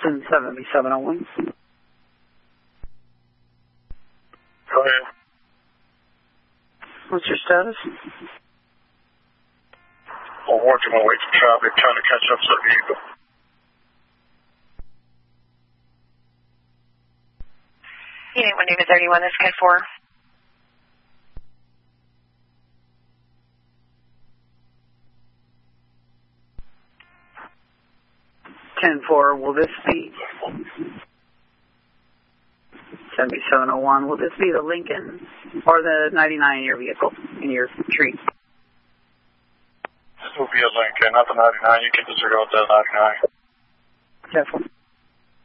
Houston 7701. Go ahead. What's your status? I'm working my way to traffic, trying to catch up to the vehicle. Unit 1 David 31, this is Code 4. 10-4, will this be 7701? Will this be the Lincoln or the 99 in your vehicle, in your tree? This will be a Lincoln, not the 99. You can disregard the 99. 10-4.